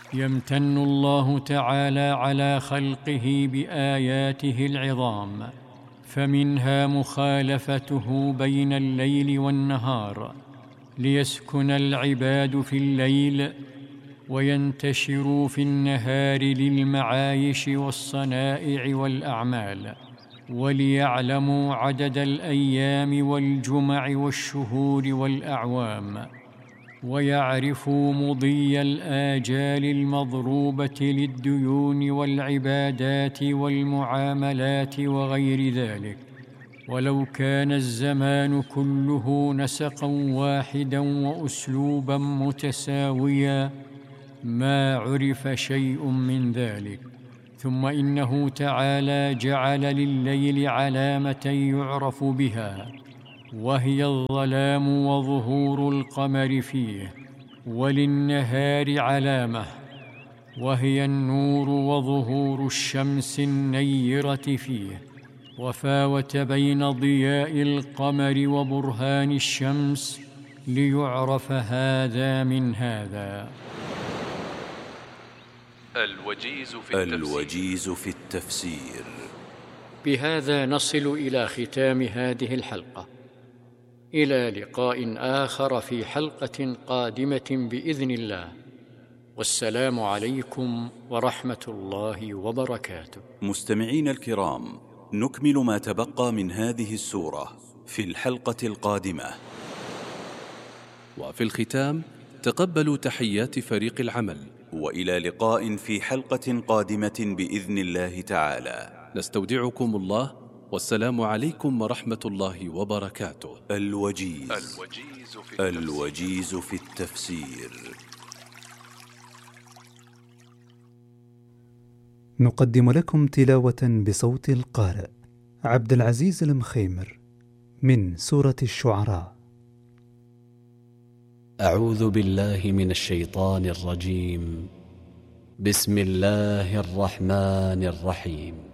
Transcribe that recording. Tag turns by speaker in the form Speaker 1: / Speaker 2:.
Speaker 1: يمتن الله تعالى على خلقه بآياته العظام، فمنها مخالفته بين الليل والنهار ليسكن العباد في الليل وينتشروا في النهار للمعايش والصنائع والأعمال، وليعلموا عدد الأيام والجمع والشهور والأعوام، ويعرفوا مضي الآجال المضروبة للديون والعبادات والمعاملات وغير ذلك. ولو كان الزمان كله نسقا واحدا وأسلوبا متساويا ما عرف شيء من ذلك. ثم إنه تعالى جعل لليل علامة يعرف بها، وهي الظلام وظهور القمر فيه، وللنهار علامة وهي النور وظهور الشمس النيرة فيه، وفاوت بين ضياء القمر وبرهان الشمس ليعرف هذا من هذا.
Speaker 2: الوجيز في التفسير.
Speaker 1: بهذا نصل إلى ختام هذه الحلقة، إلى لقاء آخر في حلقة قادمة بإذن الله، والسلام عليكم ورحمة الله وبركاته.
Speaker 2: مستمعين الكرام، نكمل ما تبقى من هذه السورة في الحلقة القادمة.
Speaker 3: وفي الختام تقبلوا تحيات فريق العمل،
Speaker 2: وإلى لقاء في حلقة قادمة بإذن الله تعالى.
Speaker 3: نستودعكم الله، والسلام عليكم ورحمة الله وبركاته.
Speaker 2: الوجيز في التفسير.
Speaker 4: نقدم لكم تلاوة بصوت القارئ عبد العزيز المخيمر من سورة الشعراء.
Speaker 5: أعوذ بالله من الشيطان الرجيم. بسم الله الرحمن الرحيم.